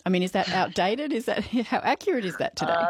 I mean, is that outdated? Is that how accurate is that today?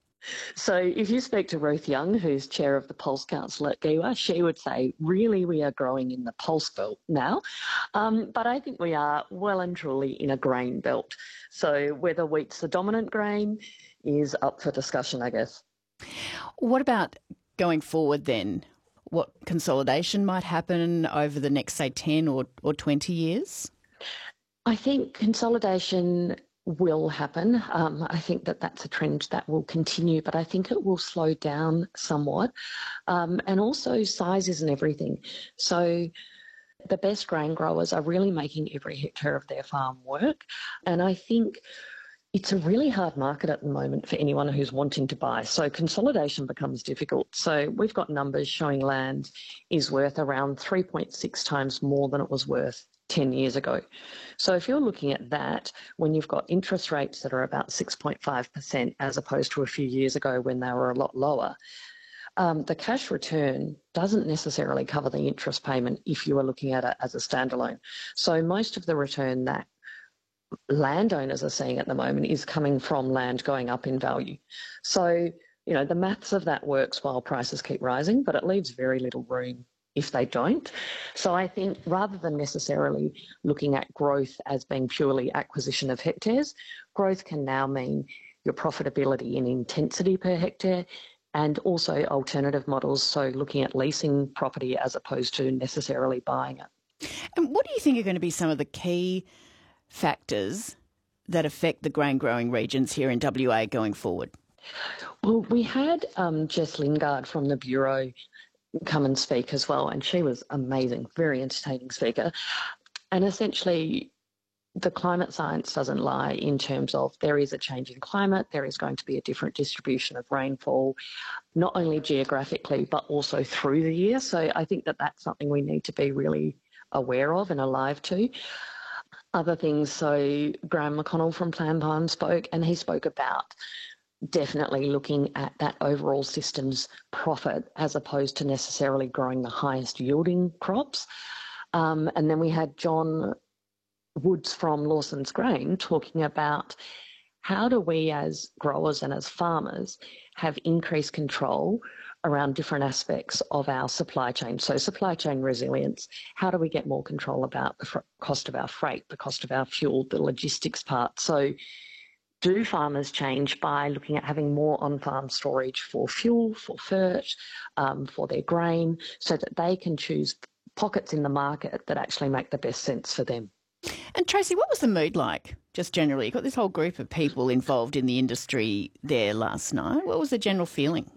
So if you speak to Ruth Young, who's chair of the Pulse Council at GIWA, she would say, really, we are growing in the pulse belt now. But I think we are well and truly in a grain belt. So whether wheat's the dominant grain is up for discussion, I guess. What about going forward then? What consolidation might happen over the next, say, 10 or 20 years? I think consolidation will happen. I think that that's a trend that will continue, but I think it will slow down somewhat. And also size isn't everything. So the best grain growers are really making every hectare of their farm work. And I think it's a really hard market at the moment for anyone who's wanting to buy. So consolidation becomes difficult. So we've got numbers showing land is worth around 3.6 times more than it was worth 10 years ago. So if you're looking at that, when you've got interest rates that are about 6.5% as opposed to a few years ago when they were a lot lower, the cash return doesn't necessarily cover the interest payment if you are looking at it as a standalone. So most of the return that landowners are seeing at the moment is coming from land going up in value. So, you know, the maths of that works while prices keep rising, but it leaves very little room if they don't. So I think rather than necessarily looking at growth as being purely acquisition of hectares, growth can now mean your profitability in intensity per hectare and also alternative models, so looking at leasing property as opposed to necessarily buying it. And what do you think are going to be some of the key factors that affect the grain growing regions here in WA going forward? Well, we had Jess Lingard from the Bureau come and speak as well, and she was amazing, very entertaining speaker. And essentially, the climate science doesn't lie in terms of there is a change in climate, there is going to be a different distribution of rainfall, not only geographically, but also through the year. So I think that that's something we need to be really aware of and alive to. Other things, so Graham McConnell from Plan Time spoke, and he spoke about definitely looking at that overall system's profit as opposed to necessarily growing the highest yielding crops. And then we had John Woods from Lawson's Grain talking about how do we as growers and as farmers have increased control around different aspects of our supply chain. So supply chain resilience, how do we get more control about the cost of our freight, the cost of our fuel, the logistics part? So do farmers change by looking at having more on-farm storage for fuel, for fert, for their grain, so that they can choose pockets in the market that actually make the best sense for them? And Tracy, what was the mood like, just generally? You got this whole group of people involved in the industry there last night. What was the general feeling?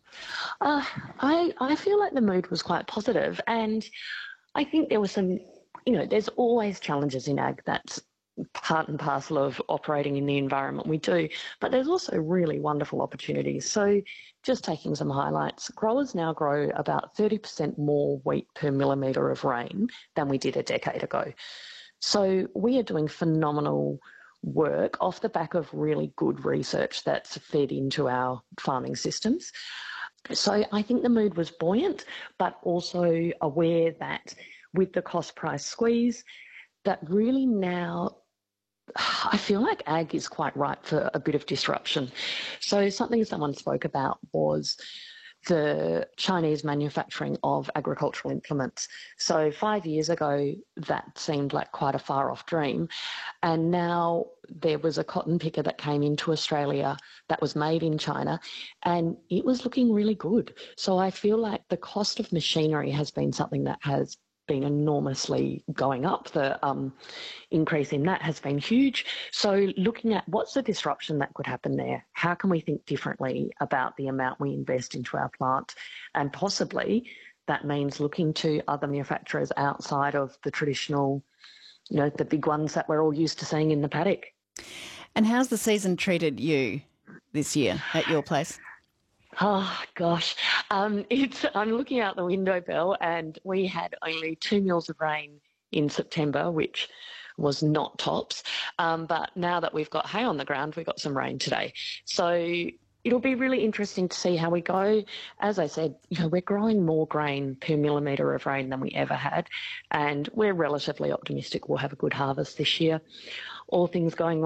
I feel like the mood was quite positive, and I think there was some, there's always challenges in ag. That's part and parcel of operating in the environment we do, but there's also really wonderful opportunities. So just taking some highlights, growers now grow about 30% more wheat per millimetre of rain than we did a decade ago. So we are doing phenomenal work off the back of really good research that's fed into our farming systems. So I think the mood was buoyant, but also aware that with the cost price squeeze, that really now I feel like ag is quite ripe for a bit of disruption. So something someone spoke about was the Chinese manufacturing of agricultural implements. So 5 years ago, that seemed like quite a far off dream. And now there was a cotton picker that came into Australia that was made in China, and it was looking really good. So I feel like the cost of machinery has been something that has been enormously going up. The increase in that has been huge. So looking at what's the disruption that could happen there, how can we think differently about the amount we invest into our plant, and possibly that means looking to other manufacturers outside of the traditional, the big ones that we're all used to seeing in the paddock. And how's the season treated you this year at your place? Oh, gosh. I'm looking out the window, Bill, and we had only 2 mils of rain in September, which was not tops. But now that we've got hay on the ground, we've got some rain today. So it'll be really interesting to see how we go. As I said, we're growing more grain per millimetre of rain than we ever had, and we're relatively optimistic we'll have a good harvest this year, all things going well.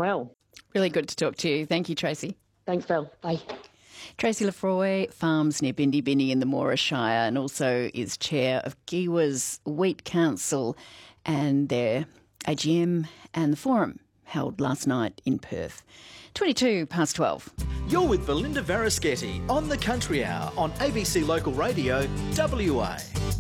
Really good to talk to you. Thank you, Tracy. Thanks, Belle. Bye. Tracy Lefroy farms near Bindi Bini in the Moira Shire and also is chair of Giwa's Wheat Council and their AGM and the forum held last night in Perth. 22 past 12. You're with Belinda Varaschetti on The Country Hour on ABC Local Radio, WA.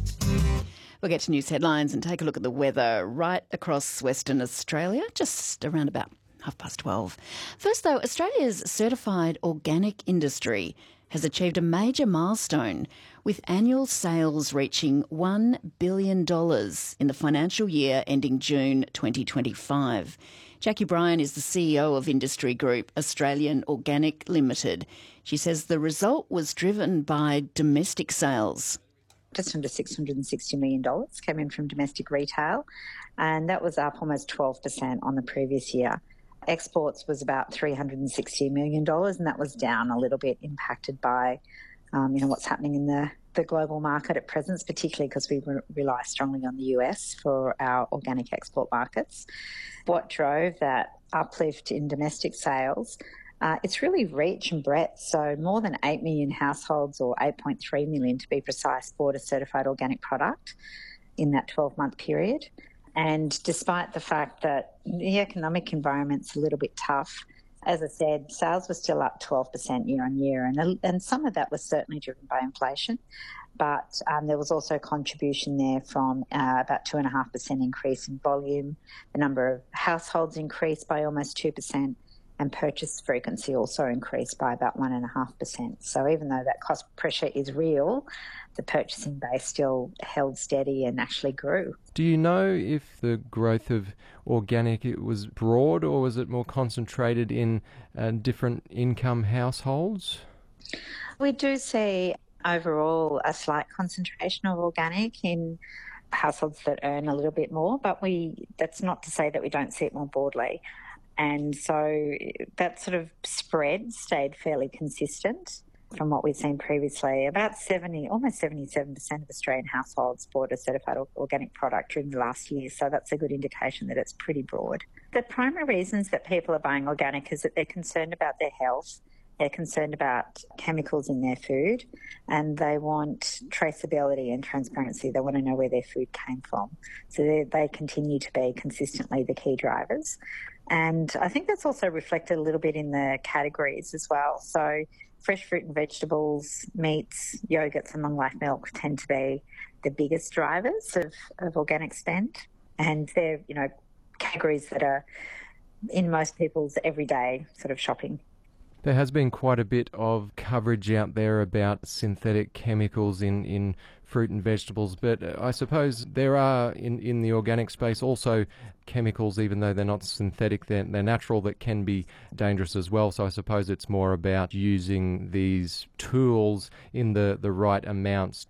We'll get to news headlines and take a look at the weather right across Western Australia, just around about 12:30. First, though, Australia's certified organic industry has achieved a major milestone with annual sales reaching $1 billion in the financial year ending June 2025. Jackie Bryan is the CEO of industry group Australian Organic Limited. She says the result was driven by domestic sales. Just under $660 million came in from domestic retail, and that was up almost 12% on the previous year. Exports was about $360 million, and that was down a little bit, impacted by what's happening in the global market at present, particularly because we rely strongly on the US for our organic export markets. What drove that uplift in domestic sales? It's really reach and breadth. So more than 8 million households, or 8.3 million to be precise, bought a certified organic product in that 12-month period. And despite the fact that the economic environment's a little bit tough, as I said, sales were still up 12% year on year, and some of that was certainly driven by inflation. But there was also a contribution there from about 2.5% increase in volume. The number of households increased by almost 2%, and purchase frequency also increased by about 1.5%. So even though that cost pressure is real, the purchasing base still held steady and actually grew. Do you know if the growth of organic, it was broad, or was it more concentrated in different income households? We do see overall a slight concentration of organic in households that earn a little bit more, but that's not to say that we don't see it more broadly. And so that sort of spread stayed fairly consistent from what we've seen previously. About almost 77% of Australian households bought a certified organic product during the last year, so that's a good indication that it's pretty broad. The primary reasons that people are buying organic is that they're concerned about their health, they're concerned about chemicals in their food, and they want traceability and transparency. They want to know where their food came from. So they continue to be consistently the key drivers. And I think that's also reflected a little bit in the categories as well. So fresh fruit and vegetables, meats, yogurts and long-life milk tend to be the biggest drivers of organic spend. And they're, categories that are in most people's everyday sort of shopping. There has been quite a bit of coverage out there about synthetic chemicals in fruit and vegetables, but I suppose there are in the organic space also chemicals, even though they're not synthetic, they're natural, that can be dangerous as well. So I suppose it's more about using these tools in the right amounts.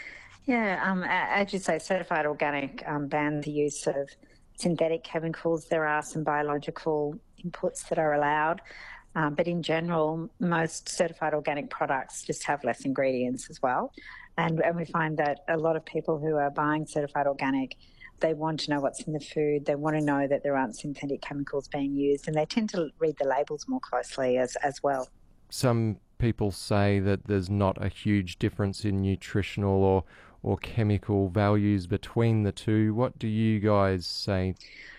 Yeah, as you say, certified organic bans the use of synthetic chemicals. There are some biological inputs that are allowed. But in general, most certified organic products just have less ingredients as well. And we find that a lot of people who are buying certified organic, they want to know what's in the food. They want to know that there aren't synthetic chemicals being used, and they tend to read the labels more closely as well. Some people say that there's not a huge difference in nutritional or chemical values between the two. What do you guys say?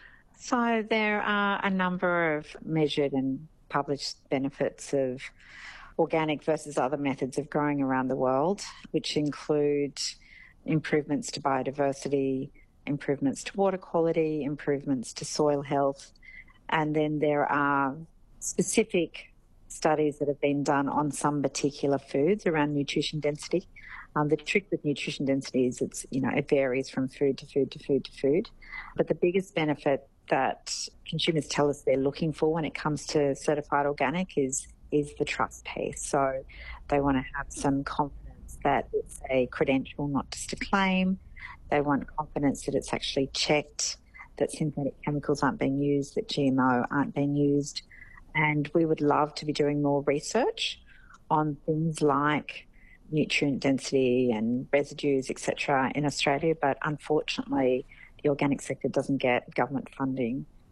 So there are a number of measured and published benefits of organic versus other methods of growing around the world, which include improvements to biodiversity, improvements to water quality, improvements to soil health. And then there are specific studies that have been done on some particular foods around nutrition density. The trick with nutrition density is it varies from food to food to food to food. But the biggest benefit that consumers tell us they're looking for when it comes to certified organic is the trust piece. So they want to have some confidence that it's a credential, not just a claim. They want confidence that it's actually checked, that synthetic chemicals aren't being used, that GMO aren't being used. And we would love to be doing more research on things like nutrient density and residues, etc., in Australia, but unfortunately the organic sector doesn't get government funding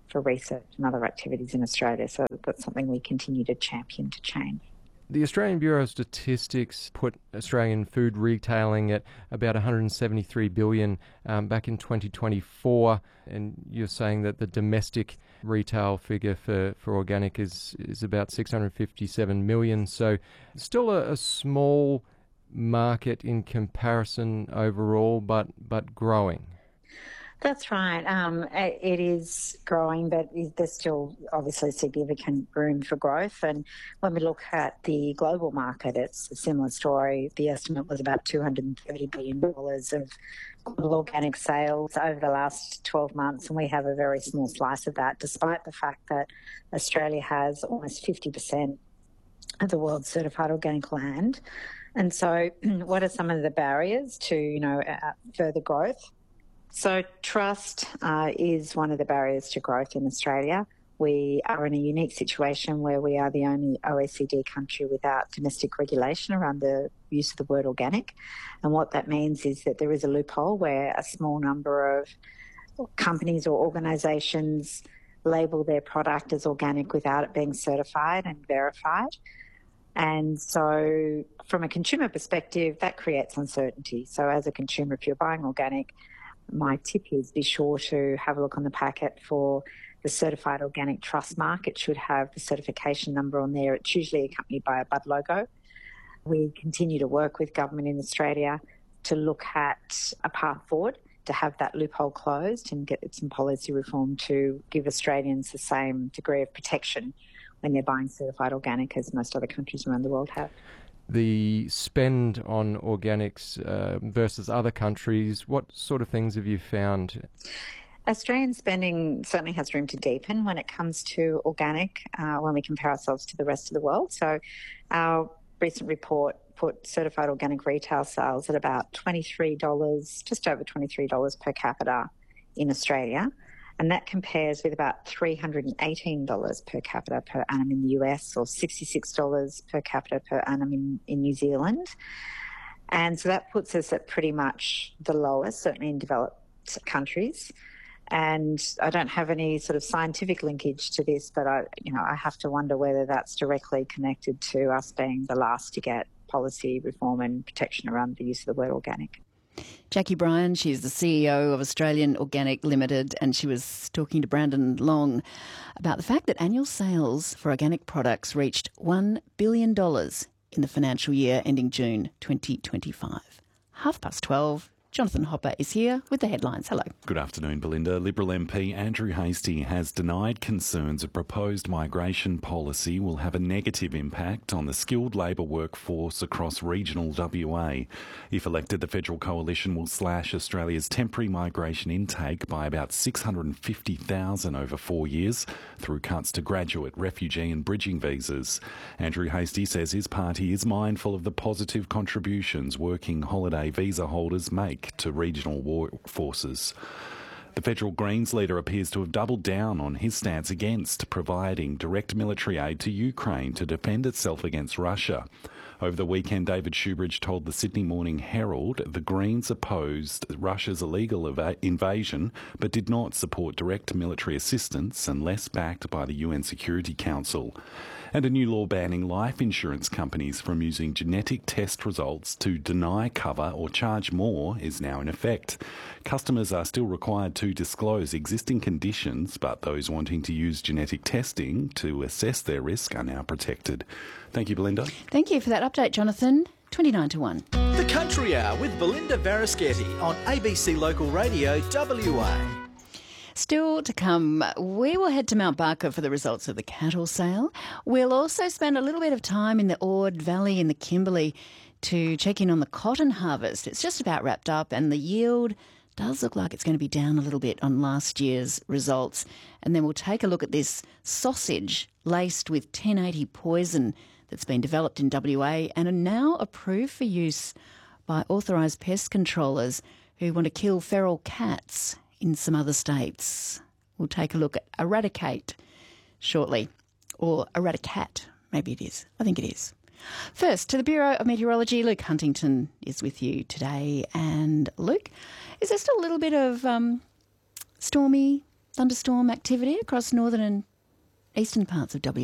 for research and other activities in Australia. So that's something we continue to champion to change. The Australian Bureau of Statistics put Australian food retailing at about $173 billion back in 2024, and you're saying that the domestic retail figure for organic is about $657 million. So still a small market in comparison overall, but growing. That's right. It is growing, but there's still obviously significant room for growth. And when we look at the global market, it's a similar story. The estimate was about $230 billion of global organic sales over the last 12 months, and we have a very small slice of that, despite the fact that Australia has almost 50% of the world's certified organic land. And so what are some of the barriers to, further growth? So trust is one of the barriers to growth in Australia. We are in a unique situation where we are the only OECD country without domestic regulation around the use of the word organic. And what that means is that there is a loophole where a small number of companies or organisations label their product as organic without it being certified and verified. And so from a consumer perspective, that creates uncertainty. So as a consumer, if you're buying organic, my tip is be sure to have a look on the packet for the Certified Organic Trust Mark. It should have the certification number on there. It's usually accompanied by a bud logo. We continue to work with government in Australia to look at a path forward to have that loophole closed and get some policy reform to give Australians the same degree of protection when they're buying certified organic as most other countries around the world have. The spend on organics versus other countries, what sort of things have you found? Australian spending certainly has room to deepen when it comes to organic when we compare ourselves to the rest of the world. So our recent report put certified organic retail sales at about $23, just over $23 per capita in Australia. And that compares with about $318 per capita per annum in the US, or $66 per capita per annum in New Zealand. And so that puts us at pretty much the lowest, certainly in developed countries. And I don't have any sort of scientific linkage to this, but I have to wonder whether that's directly connected to us being the last to get policy reform and protection around the use of the word organic. Jackie Bryan, she's the CEO of Australian Organic Limited, and she was talking to Brandon Long about the fact that annual sales for organic products reached $1 billion in the financial year ending June 2025. 12:30. Jonathan Hopper is here with the headlines. Hello. Good afternoon, Belinda. Liberal MP Andrew Hastie has denied concerns a proposed migration policy will have a negative impact on the skilled labour workforce across regional WA. If elected, the Federal Coalition will slash Australia's temporary migration intake by about 650,000 over 4 years through cuts to graduate, refugee and bridging visas. Andrew Hastie says his party is mindful of the positive contributions working holiday visa holders make to regional workforces. The federal Greens leader appears to have doubled down on his stance against providing direct military aid to Ukraine to defend itself against Russia. Over the weekend, David Shoebridge told the Sydney Morning Herald the Greens opposed Russia's illegal invasion but did not support direct military assistance unless backed by the UN Security Council. And a new law banning life insurance companies from using genetic test results to deny cover or charge more is now in effect. Customers are still required to disclose existing conditions, but those wanting to use genetic testing to assess their risk are now protected. Thank you, Belinda. Thank you for that update, Jonathan. 29-1. The Country Hour with Belinda Varaschetti on ABC Local Radio WA. Still to come, we will head to Mount Barker for the results of the cattle sale. We'll also spend a little bit of time in the Ord Valley in the Kimberley to check in on the cotton harvest. It's just about wrapped up and the yield does look like it's going to be down a little bit on last year's results. And then we'll take a look at this sausage laced with 1080 poison that's been developed in WA and are now approved for use by authorised pest controllers who want to kill feral cats in some other states. We'll take a look at Eradicate shortly, or Eradicat, maybe it is. I think it is. First, to the Bureau of Meteorology, Luke Huntington is with you today. And Luke, is there still a little bit of stormy thunderstorm activity across northern and eastern parts of WA.